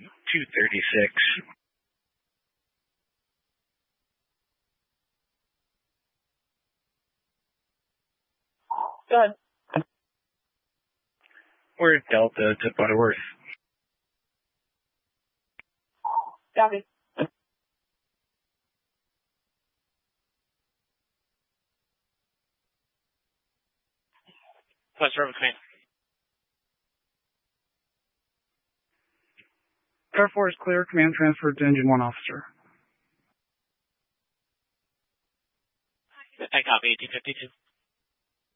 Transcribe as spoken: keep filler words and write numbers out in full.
two thirty-six. Go ahead. We're Delta to Butterworth. Copy. West Rover Command. Car four is clear. Command transferred to Engine one officer. I copy, eighteen fifty-two.